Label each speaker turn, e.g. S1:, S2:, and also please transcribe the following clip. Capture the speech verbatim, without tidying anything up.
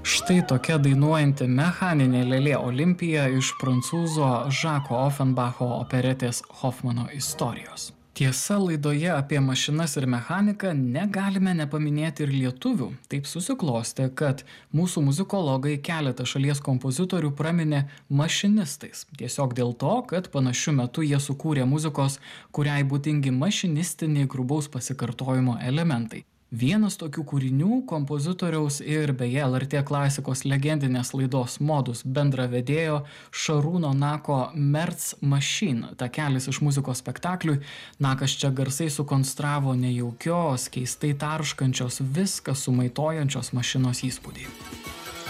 S1: Štai tokia dainuojanti mechaninė lėlė Olimpija iš prancūzo Žako Ofenbacho operetės Hofmano istorijos. Tiesa, laidoje apie mašinas ir mechaniką negalime nepaminėti ir lietuvių. Taip susiklostė, kad mūsų muzikologai keletą šalies kompozitorių praminė mašinistais. Tiesiog dėl to, kad panašiu metu jie sukūrė muzikos, kuriai būdingi mašinistiniai grubaus pasikartojimo elementai. Vienas tokių kūrinių kompozitoriaus ir beje L R T klasikos legendinės laidos Modus bendravedėjo Šarūno Nako Merz Machine, takelis iš muzikos spektakliui. Nakas čia garsai sukonstravo nejaukios, keistai tarškančios, viską sumaitojančios mašinos įspūdį.